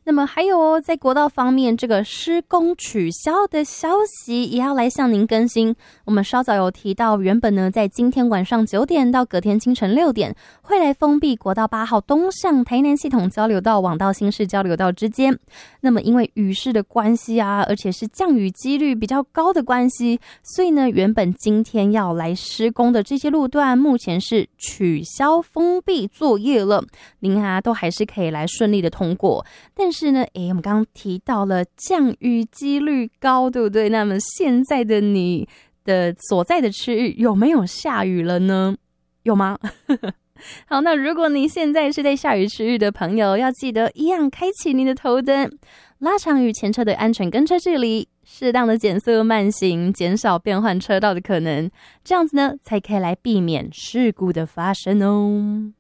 那么还有哦，在国道方面，这个施工取消的消息也要来向您更新。我们稍早有提到，原本呢在今天晚上9点到隔天清晨6点会来封闭国道8号东向台南系统交流道往到新市交流道之间。那么因为雨势的关系啊，而且是降雨几率比较高的关系，所以呢原本今天要来施工的这些路段，目前是取消封闭作业了。您都还是可以来顺利的通过。但是呢，我们刚刚提到了降雨几率高，对不对？那么现在的你的所在的区域有没有下雨了呢？有吗？好，那如果你现在是在下雨区域的朋友，要记得一样开启您的头灯，拉长与前车的安全跟车距离，适当的减速慢行，减少变换车道的可能，这样子呢才可以来避免事故的发生哦。